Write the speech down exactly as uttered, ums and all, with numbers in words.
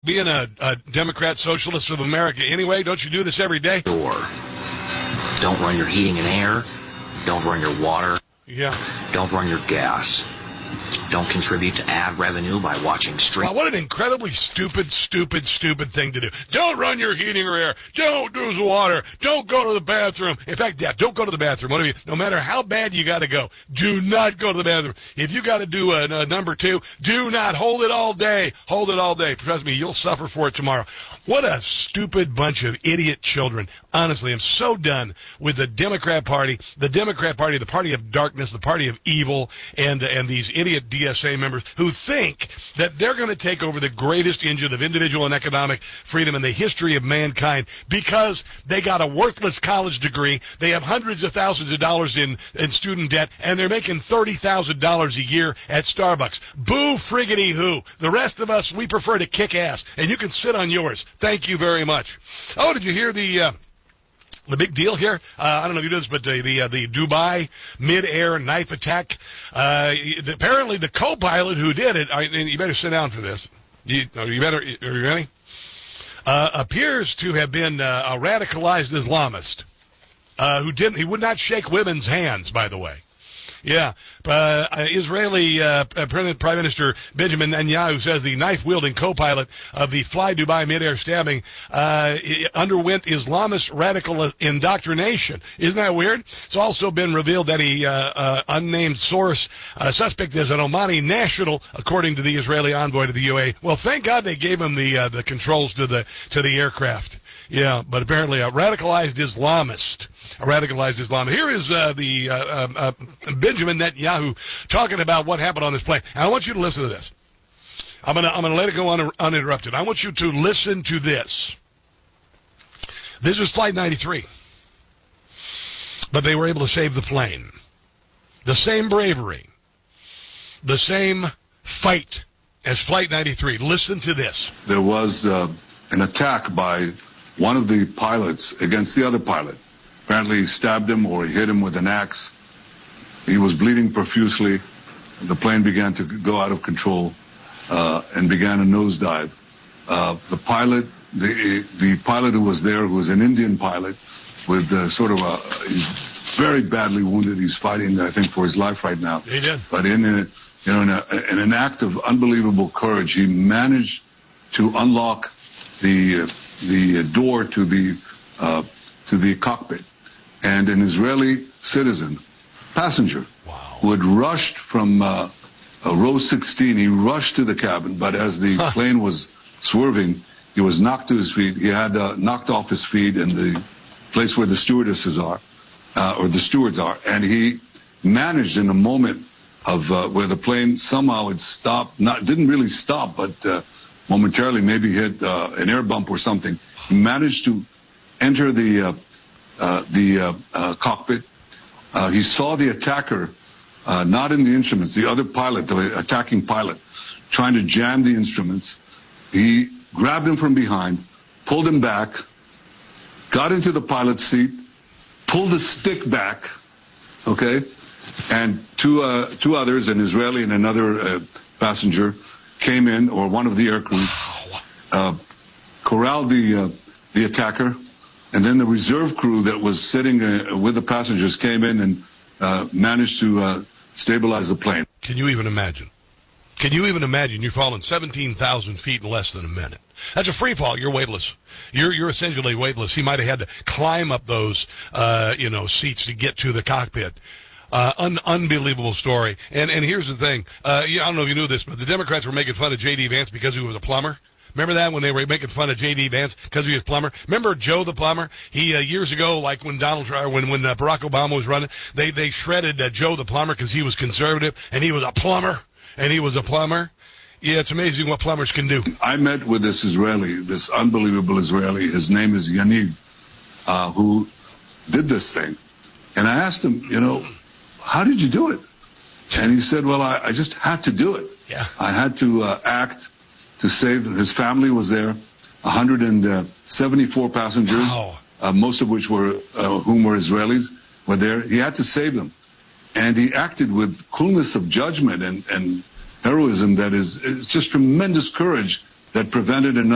being a, a Democrat Socialist of America anyway? Don't you do this every day? Door. Don't run your heating and air. Don't run your water. Yeah. Don't run your gas. Don't contribute to ad revenue by watching stream. Wow, what an incredibly stupid, stupid, stupid thing to do. Don't run your heating or air. Don't use water. Don't go to the bathroom. In fact, yeah, don't go to the bathroom. One of you, no matter how bad you got to go, do not go to the bathroom. If you got to do a, a number two, do not hold it all day. Hold it all day. Trust me, you'll suffer for it tomorrow. What a stupid bunch of idiot children. Honestly, I'm so done with the Democrat Party, the Democrat Party, the party of darkness, the party of evil, and and these idiot D S A members who think that they're going to take over the greatest engine of individual and economic freedom in the history of mankind because they got a worthless college degree, they have hundreds of thousands of dollars in, in student debt, and they're making thirty thousand dollars a year at Starbucks. Boo friggity who. The rest of us, we prefer to kick ass, and you can sit on yours. Thank you very much. Oh, did you hear the... Uh, The big deal here, uh, I don't know if you know this, but uh, the uh, the Dubai mid-air knife attack, uh, apparently the co-pilot who did it, I, and you better sit down for this, you, you better, are you ready? Uh, appears to have been uh, a radicalized Islamist uh, who didn't, he would not shake women's hands, by the way. Yeah, uh, Israeli uh, Prime Minister Benjamin Netanyahu says the knife-wielding co-pilot of the Fly Dubai mid-air stabbing uh, underwent Islamist radical indoctrination. Isn't that weird? It's also been revealed that a uh, uh, unnamed source uh, suspect is an Omani national, according to the Israeli envoy to the U A E. Well, thank God they gave him the uh, the controls to the to the aircraft. Yeah, but apparently a radicalized Islamist. A radicalized Islamist. Here is uh, the uh, uh, uh, Benjamin Netanyahu talking about what happened on this plane. And I want you to listen to this. I'm gonna I'm gonna let it go un- uninterrupted. I want you to listen to this. This was Flight ninety-three, but they were able to save the plane. The same bravery, the same fight as Flight ninety-three. Listen to this. There was uh, an attack by one of the pilots against the other pilot. Apparently he stabbed him or he hit him with an axe. He was bleeding profusely. The plane began to go out of control uh, and began a nosedive. Uh, the pilot, the the pilot who was there, who was an Indian pilot, with uh, sort of a, he's very badly wounded. He's fighting, I think, for his life right now. He did. But in a, you know, in, a, in an act of unbelievable courage, he managed to unlock the uh, the door to the uh, to the cockpit, and an Israeli citizen, passenger, wow. who had rushed from uh, uh, row sixteen, he rushed to the cabin, but as the huh. plane was swerving, he was knocked to his feet. He had uh, knocked off his feet in the place where the stewardesses are, uh, or the stewards are, and he managed in a moment of uh, where the plane somehow had stopped, not didn't really stop, but uh, momentarily maybe hit uh, an air bump or something. He managed to enter the uh, uh, the uh, uh, cockpit. Uh, he saw the attacker, uh, not in the instruments, the other pilot, the attacking pilot, trying to jam the instruments. He grabbed him from behind, pulled him back, got into the pilot's seat, pulled the stick back, okay, and two uh, two others, an Israeli and another uh, passenger, came in, or one of the air crew, uh, corralled the uh, the attacker, and then the reserve crew that was sitting uh, with the passengers came in and uh, managed to uh, stabilize the plane. Can you even imagine? Can you even imagine you're falling seventeen thousand feet in less than a minute? That's a free fall. You're weightless. You're you're essentially weightless. He might have had to climb up those uh, you know seats to get to the cockpit. Uh, un- unbelievable story. And and here's the thing. Uh, I don't know if you knew this, but the Democrats were making fun of J D. Vance because he was a plumber. Remember that when they were making fun of J D. Vance because he was a plumber? Remember Joe the plumber? He uh, years ago, like when Donald Trump, when when uh, Barack Obama was running, they they shredded uh, Joe the plumber because he was conservative and he was a plumber and he was a plumber. Yeah, it's amazing what plumbers can do. I met with this Israeli, this unbelievable Israeli. His name is Yaniv, uh, who did this thing, and I asked him, you know, how did you do it? And he said, well, I, I just had to do it. Yeah. I had to uh, act to save. His family was there, one hundred seventy-four passengers, wow. uh, most of which were, uh, whom were Israelis, were there. He had to save them. And he acted with coolness of judgment and, and heroism that is, is just tremendous courage that prevented another.